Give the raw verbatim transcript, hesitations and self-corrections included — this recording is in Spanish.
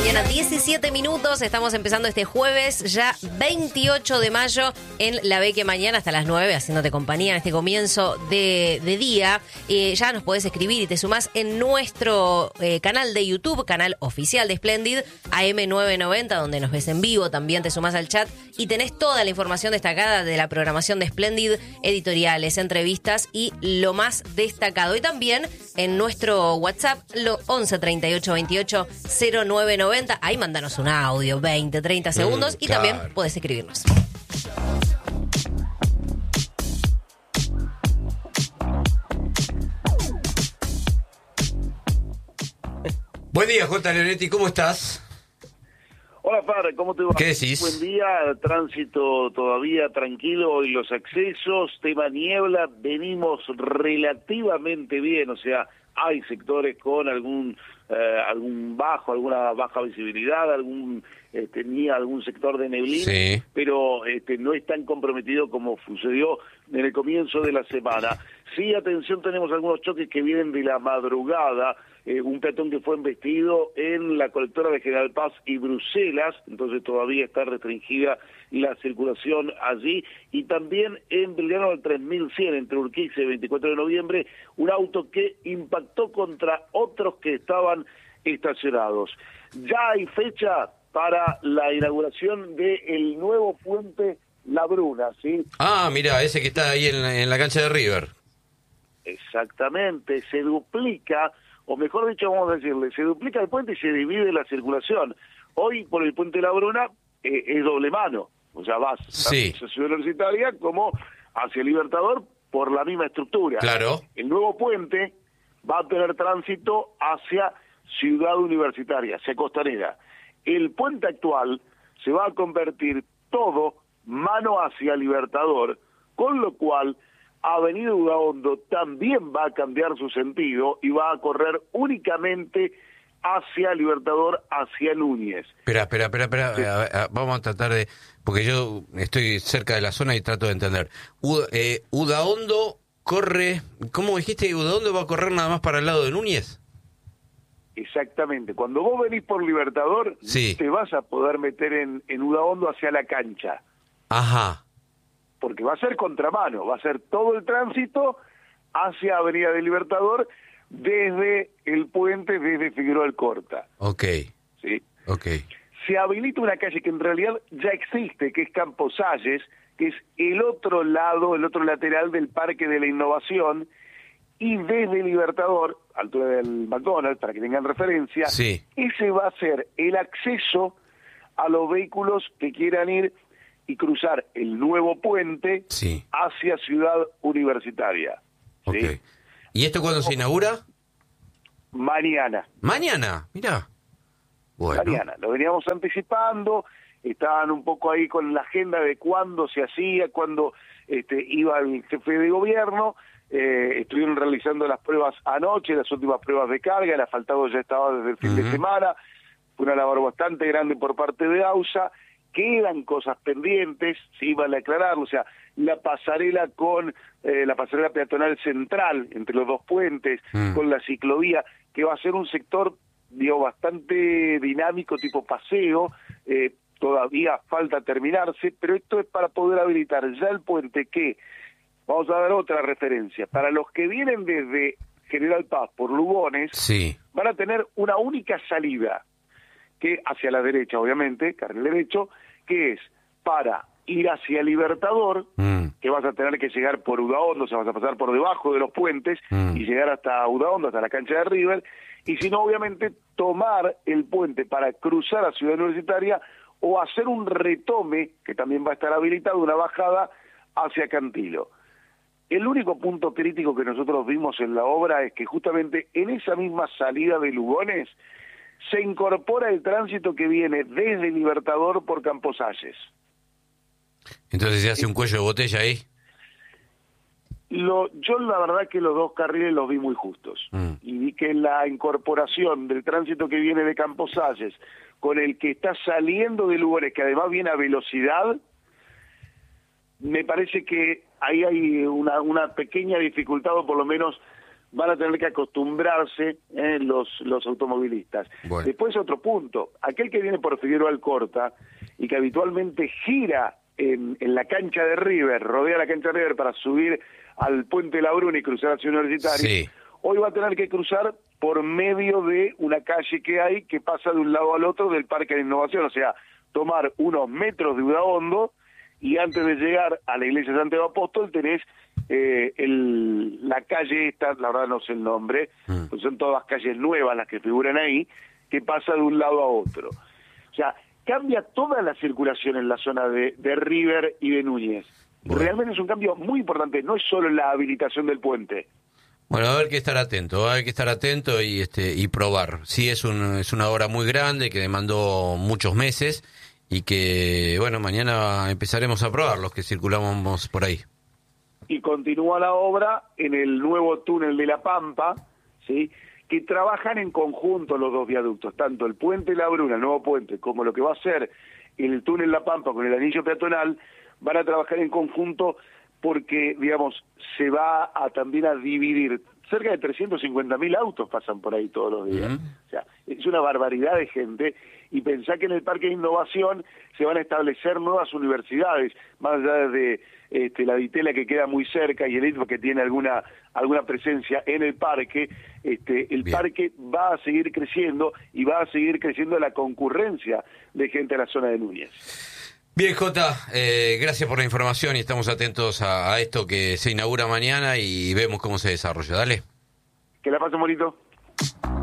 mañana, diecisiete minutos. Estamos empezando este jueves, ya veintiocho de mayo, en La Beque Mañana hasta las nueve, haciéndote compañía en este comienzo de, de día. Eh, ya nos podés escribir y te sumás en nuestro eh, canal de YouTube, canal oficial de Splendid, A M nueve noventa, donde nos ves en vivo. También te sumás al chat y tenés toda la información destacada de la programación de Splendid, editoriales, entrevistas y lo más destacado. Y también en nuestro WhatsApp, lo once treinta y ocho veintiocho cero nueve noventa. Ahí mandanos un audio, veinte, treinta segundos, mm, y claro, también podés escribirnos. Buen día, J. Leonetti, ¿cómo estás? Hola, Far, ¿cómo te va? ¿Qué decís? Buen día, tránsito todavía tranquilo y los accesos, tema niebla, venimos relativamente bien, o sea, hay sectores con algún eh, algún bajo, alguna baja visibilidad, algún eh, tenía algún sector de neblina, sí, pero este, no es tan comprometido como sucedió en el comienzo de la semana. Sí, atención, tenemos algunos choques que vienen de la madrugada. Eh, un peatón que fue embestido en la colectora de General Paz y Bruselas, entonces todavía está restringida la circulación allí, y también en Belgrano del tres mil cien, entre Urquiza y veinticuatro de noviembre, un auto que impactó contra otros que estaban estacionados. Ya hay fecha para la inauguración del nuevo puente La Bruna, ¿sí? Ah, mira, ese que está ahí en la, en la cancha de River. Exactamente, se duplica, o mejor dicho, vamos a decirle, se duplica el puente y se divide la circulación. Hoy, por el puente La Bruna, eh, es doble mano, o sea, vas sí, hacia Ciudad Universitaria como hacia Libertador por la misma estructura. Claro. El nuevo puente va a tener tránsito hacia Ciudad Universitaria, hacia Costanera. El puente actual se va a convertir todo mano hacia Libertador, con lo cual Avenida Udaondo también va a cambiar su sentido y va a correr únicamente hacia Libertador, hacia Núñez. Espera, espera, espera, espera. Sí. A, a, vamos a tratar de... Porque yo estoy cerca de la zona y trato de entender. U, eh, Udaondo corre... ¿Cómo dijiste que Udaondo va a correr nada más para el lado de Núñez? Exactamente. Cuando vos venís por Libertador, sí, te vas a poder meter en, en Udaondo hacia la cancha. Ajá. Porque va a ser contramano, va a ser todo el tránsito hacia Avenida del Libertador desde el puente, desde Figueroa Alcorta. Ok. ¿Sí? Ok. Se habilita una calle que en realidad ya existe, que es Campos Salles, que es el otro lado, el otro lateral del Parque de la Innovación, y desde Libertador, altura del McDonald's, para que tengan referencia, sí, ese va a ser el acceso a los vehículos que quieran ir y cruzar el nuevo puente sí, hacia Ciudad Universitaria. ¿Sí? Ok. ¿Y esto cuándo se inaugura? Mañana. Mañana, mira. Bueno. Mañana. Lo veníamos anticipando, estaban un poco ahí con la agenda de cuándo se hacía, cuándo este, iba el jefe de gobierno. Eh, estuvieron realizando las pruebas anoche, las últimas pruebas de carga, el asfaltado ya estaba desde el fin uh-huh. de semana. Fue una labor bastante grande por parte de AUSA. Quedan cosas pendientes, sí, vale aclararlo, o sea, la pasarela con eh, la pasarela peatonal central entre los dos puentes, mm. con la ciclovía, que va a ser un sector, digo, bastante dinámico, tipo paseo, eh, todavía falta terminarse, pero esto es para poder habilitar ya el puente que, vamos a dar otra referencia, para los que vienen desde General Paz por Lugones, sí, van a tener una única salida, que hacia la derecha, obviamente, carril derecho, que es para ir hacia Libertador, mm. que vas a tener que llegar por Udaondo, o sea, vas a pasar por debajo de los puentes mm. y llegar hasta Udaondo, hasta la cancha de River, y si no, obviamente, tomar el puente para cruzar a Ciudad Universitaria o hacer un retome, que también va a estar habilitado, una bajada hacia Cantilo. El único punto crítico que nosotros vimos en la obra es que justamente en esa misma salida de Lugones se incorpora el tránsito que viene desde Libertador por Campos Salles. Entonces se hace un cuello de botella ahí. Lo, yo la verdad que los dos carriles los vi muy justos. Mm. Y vi que la incorporación del tránsito que viene de Campos Salles con el que está saliendo de Lugones, que además viene a velocidad, me parece que ahí hay una, una pequeña dificultad, o por lo menos van a tener que acostumbrarse eh, los, los automovilistas. Bueno. Después otro punto, aquel que viene por Figueroa Alcorta y que habitualmente gira en, en la cancha de River, rodea la cancha de River para subir al Puente La Bruna y cruzar a Ciudad Universitaria, Sí. hoy va a tener que cruzar por medio de una calle que hay que pasa de un lado al otro del Parque de Innovación, o sea, tomar unos metros de Udaondo y antes de llegar a la iglesia de Santiago Apóstol tenés eh, el, la calle esta, la verdad no sé el nombre, Mm. pues son todas calles nuevas las que figuran ahí, que pasa de un lado a otro. O sea, cambia toda la circulación en la zona de, de River y de Núñez. Bueno. Realmente es un cambio muy importante, no es solo la habilitación del puente. Bueno, a ver que estar atento, hay que estar atento y este y probar. Sí, es un es una obra muy grande que demandó muchos meses y que, bueno, mañana empezaremos a probar los que circulamos por ahí. Y continúa la obra en el nuevo túnel de La Pampa, ¿sí?, que trabajan en conjunto los dos viaductos, tanto el puente La Bruna, el nuevo puente, como lo que va a ser el túnel La Pampa con el anillo peatonal, van a trabajar en conjunto porque, digamos, se va a también a dividir. Cerca de trescientos cincuenta mil autos pasan por ahí todos los días. Uh-huh. O sea, es una barbaridad de gente. Y pensá que en el Parque de Innovación se van a establecer nuevas universidades, más allá de este, la Ditela que queda muy cerca y el I T F A que tiene alguna alguna presencia en el parque. Este, el Bien. parque va a seguir creciendo y va a seguir creciendo la concurrencia de gente a la zona de Núñez. Bien, Jota, eh, gracias por la información y estamos atentos a, a esto que se inaugura mañana y vemos cómo se desarrolla. Dale. Que la pasen bonito.